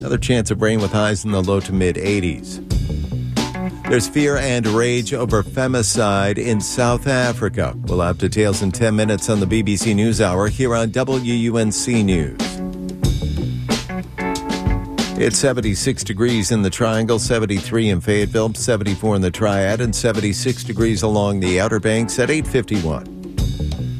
Another chance of rain with highs in the low to mid-80s. There's fear and rage over femicide in South Africa. We'll have details in 10 minutes on the BBC NewsHour here on WUNC News. It's 76 degrees in the Triangle, 73 in Fayetteville, 74 in the Triad, and 76 degrees along the Outer Banks at 8:51.